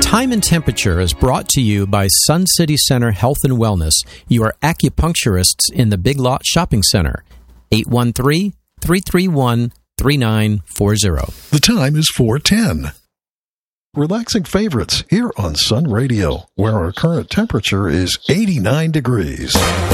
Time and Temperature is brought to you by Sun City Center Health and Wellness, your acupuncturists in the Big Lot Shopping Center. 813-331-3940. The time is 4:10. Relaxing favorites here on Sun Radio, where our current temperature is 89 degrees.